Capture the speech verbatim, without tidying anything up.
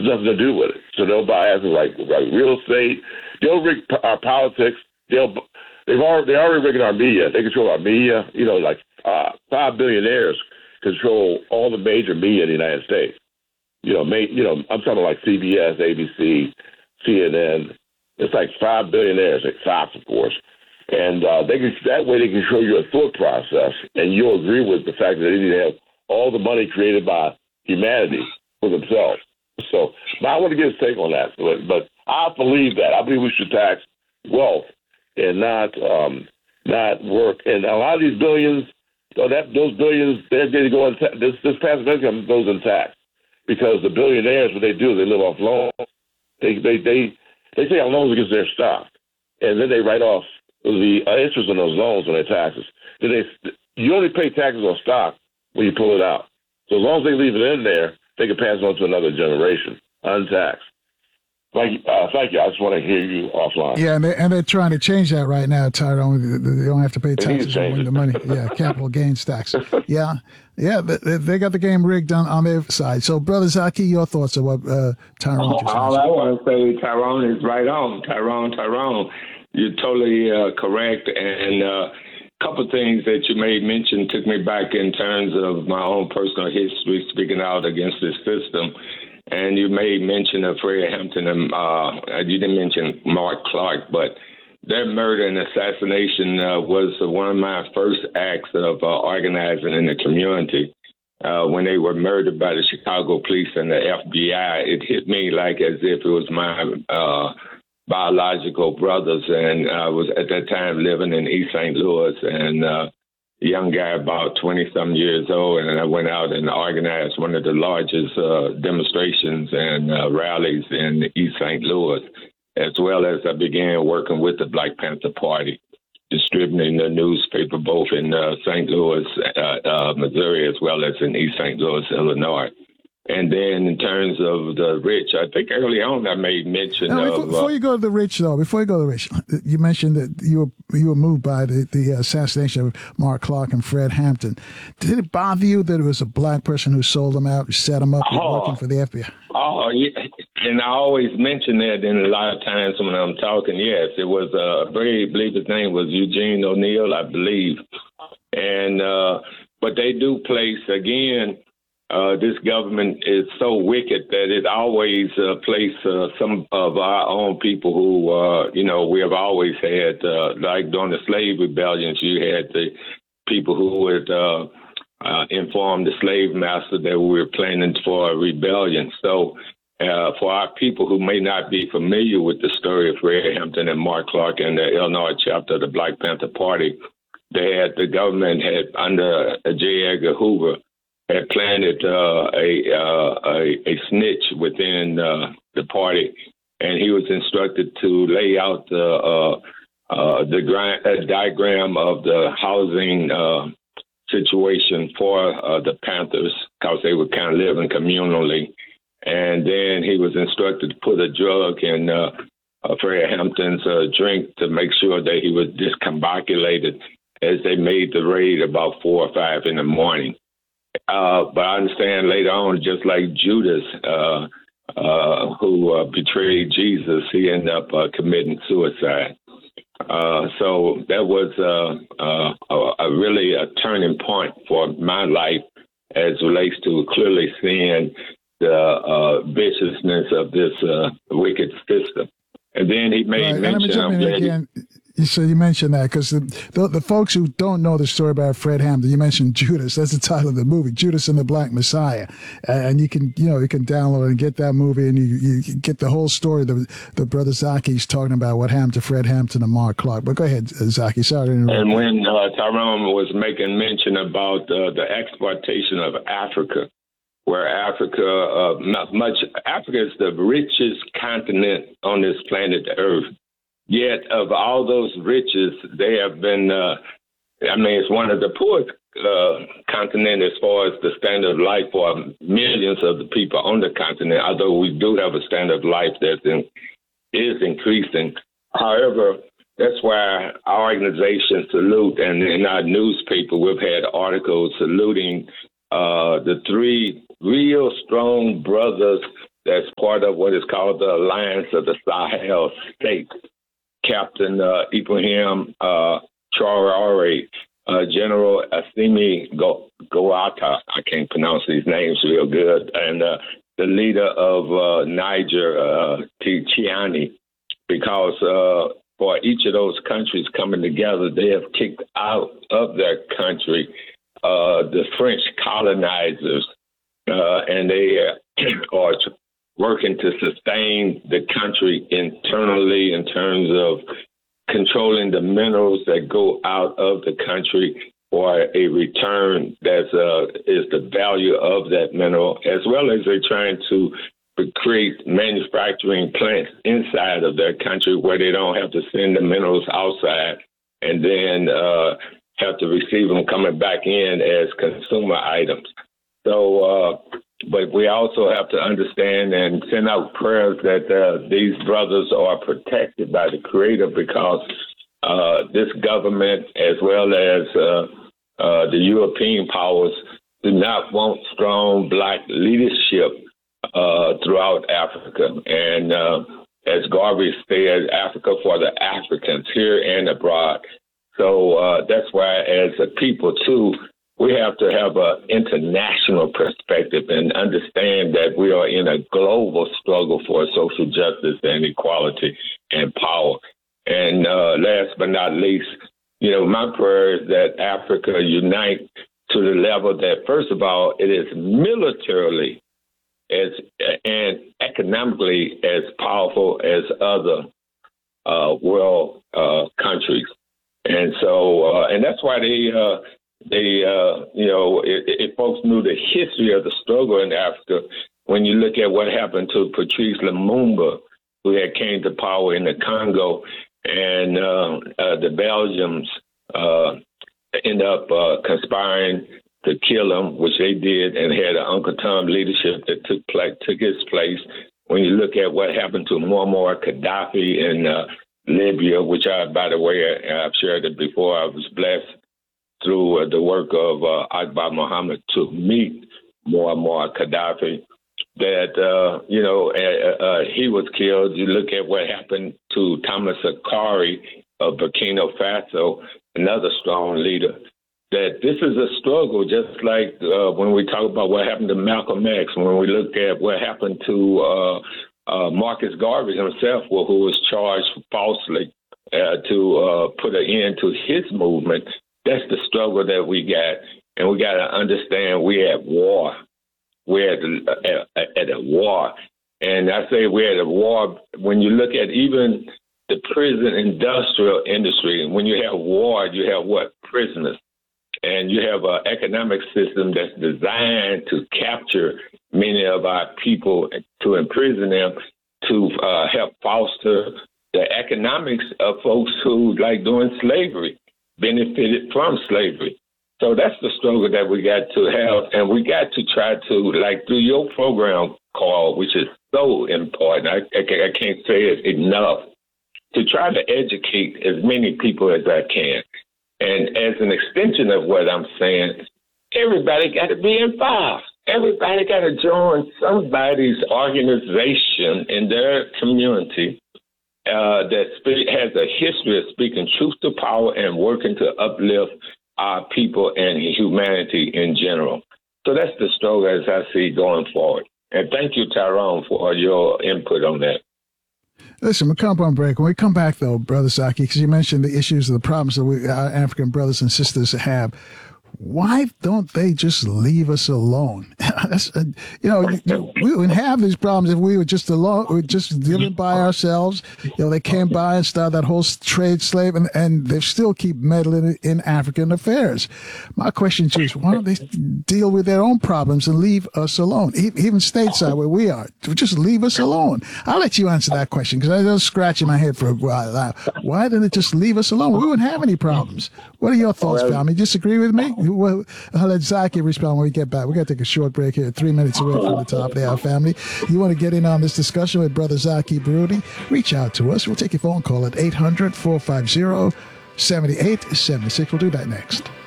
nothing to do with it. So they'll buy assets like, like real estate. They'll rig our politics. They'll they've already they already rigging our media. They control our media. You know, like uh, five billionaires control all the major media in the United States. You know, ma- you know, I'm talking like C B S, A B C, C N N. It's like five billionaires, like Fox, of course. And uh, they can, that way they can show you a thought process, and you'll agree with the fact that they need to have all the money created by humanity for themselves. So I want to get his take on that. But, but I believe that. I believe we should tax wealth and not um, not work. And a lot of these billions, so that those billions, they're going to go in ta- this this passive income goes in tax because the billionaires, what they do, they live off loans. They they they they take out loans against their stock, and then they write off the uh, interest on those loans on their taxes. Then they you only pay taxes on stock when you pull it out. So as long as they leave it in there, they can pass it on to another generation untaxed. Thank you. Uh, thank you. I just want to hear you offline. Yeah, and, they, and they're trying to change that right now, Tyrone. They don't have to pay taxes on when the money. Yeah, capital gains tax. Yeah, yeah. They, they got the game rigged on, on their side. So, Brother Zaki, your thoughts on what uh, Tyrone just All I want to say, Tyrone is right on. Tyrone, Tyrone, you're totally uh, correct. And a uh, couple of things that you made mention took me back in terms of my own personal history, speaking out against this system. And you made mention of Fred Hampton, and uh, you didn't mention Mark Clark, but their murder and assassination uh, was one of my first acts of uh, organizing in the community. Uh, when they were murdered by the Chicago police and the F B I, it hit me like as if it was my uh, biological brothers. And I was at that time living in East Saint Louis, and uh, young guy about twenty-some years old, and I went out and organized one of the largest uh, demonstrations and uh, rallies in East Saint Louis, as well as I began working with the Black Panther Party, distributing the newspaper both in uh, Saint Louis, uh, uh, Missouri, as well as in East Saint Louis, Illinois. And then in terms of the rich, I think early on I made mention now, of... Before, before you go to the rich, though, before you go to the rich, you mentioned that you were you were moved by the, the assassination of Mark Clark and Fred Hampton. Did it bother you that it was a black person who sold them out, set them up, oh, working for the F B I? Oh, yeah. And I always mention that in a lot of times when I'm talking. Yes, it was, uh, I believe his name was Eugene O'Neill, I believe. And, uh, but they do place, again... Uh, this government is so wicked that it always uh, places uh, some of our own people who, uh, you know, we have always had, uh, like during the slave rebellions, you had the people who would uh, uh, inform the slave master that we were planning for a rebellion. So uh, for our people who may not be familiar with the story of Fred Hampton and Mark Clark and the Illinois chapter of the Black Panther Party, they had, the government had, under J. Edgar Hoover, had planted uh, a, uh, a a snitch within uh, the party, and he was instructed to lay out the uh, uh, the gra- uh, diagram of the housing uh, situation for uh, the Panthers, because they were kind of living communally. And then he was instructed to put a drug in uh, uh, Fred Hampton's uh, drink to make sure that he was discombobulated as they made the raid about four or five in the morning. Uh, but I understand later on, just like Judas, uh, uh, who uh, betrayed Jesus, he ended up uh, committing suicide. Uh, so that was uh, uh, a, a really a turning point for my life as relates to clearly seeing the uh, viciousness of this uh, wicked system. And then he made right. mention. Let me jump in again. So you mentioned that because the, the the folks who don't know the story about Fred Hampton, you mentioned Judas. That's the title of the movie, Judas and the Black Messiah. And you can, you know, you can download and get that movie, and you, you get the whole story. The the brother Zaki's talking about what happened to Fred Hampton and Mark Clark. But go ahead, Zaki. Sorry to interrupt. And when uh, Tyrone was making mention about uh, the exploitation of Africa, where Africa, uh, much Africa is the richest continent on this planet Earth. Yet of all those riches, they have been, uh, I mean, it's one of the poorest uh, continent as far as the standard of life for millions of the people on the continent, although we do have a standard of life that is increasing. However, that's why our organization salute, and in our newspaper, we've had articles saluting uh, the three real strong brothers that's part of what is called the Alliance of the Sahel States. Captain uh, Ibrahim uh, Traore, uh, General Assimi Go- Goata, I can't pronounce these names real good, and uh, the leader of uh, Niger, uh, Tchiani, because uh, for each of those countries coming together, they have kicked out of their country uh, the French colonizers, uh, and they uh, are working to sustain the country internally in terms of controlling the minerals that go out of the country or a return that uh, is the value of that mineral, as well as they're trying to create manufacturing plants inside of their country where they don't have to send the minerals outside and then uh, have to receive them coming back in as consumer items. So, uh, but we also have to understand and send out prayers that uh, these brothers are protected by the Creator, because uh, this government, as well as uh, uh, the European powers, do not want strong black leadership uh, throughout Africa. And uh, as Garvey said, Africa for the Africans, here and abroad. So uh, that's why, as a people, too, we have to have an international perspective and understand that we are in a global struggle for social justice and equality and power. And uh, last but not least, you know, my prayer is that Africa unite to the level that, first of all, it is militarily as and economically as powerful as other uh, world uh, countries. And so, uh, and that's why they, uh, they, uh, you know, if, if folks knew the history of the struggle in Africa, when you look at what happened to Patrice Lumumba, who had came to power in the Congo, and uh, uh, the Belgians uh, end up uh, conspiring to kill him, which they did, and had an Uncle Tom leadership that took place, took his place. When you look at what happened to Muammar Gaddafi in uh, Libya, which I, by the way, I've shared it before, I was blessed through uh, the work of uh, Akbar Muhammad to meet Muammar Gaddafi, that, uh, you know, uh, uh, he was killed. You look at what happened to Thomas Sankara of Burkina Faso, another strong leader, that this is a struggle, just like uh, when we talk about what happened to Malcolm X, when we look at what happened to uh, uh, Marcus Garvey himself, who was charged falsely uh, to uh, put an end to his movement. That's the struggle that we got, and we got to understand we're at war. We're at, at, at a war. And I say we're at a war when you look at even the prison industrial industry. When you have war, you have what? Prisoners. And you have an economic system that's designed to capture many of our people, to imprison them, to uh, help foster the economics of folks who, like doing slavery, benefited from slavery. So that's the struggle that we got to have. And we got to try to, like, do your program, Carl, which is so important. I, I, I can't say it enough, to try to educate as many people as I can. And as an extension of what I'm saying, everybody got to be involved. Everybody got to join somebody's organization in their community uh, that speak, has a history of speaking truth to power and working to uplift our people and humanity in general. So that's the struggle as I see going forward. And thank you, Tyrone, for your input on that. Listen, we'll come up on break. When we come back, though, Brother Zaki, because you mentioned the issues and the problems that we, our African brothers and sisters have, why don't they just leave us alone? That's, uh, you know, we wouldn't have these problems if we were just alone, we were just living by ourselves. You know, they came by and started that whole trade slave, and, and they still keep meddling in African affairs. My question to you is, why don't they deal with their own problems and leave us alone? Even stateside where we are, just leave us alone. I'll let you answer that question, because I was scratching my head for a while. Why didn't it just leave us alone? We wouldn't have any problems. What are your thoughts, well, family? Disagree with me? Well, I'll let Zaki respond when we get back. We're going to take a short break here, three minutes away from the top of the hour, family. You want to get in on this discussion with Brother Zaki Baruti? Reach out to us. We'll take your phone call at eight hundred, four five zero, seven eight seven six. We'll do that next.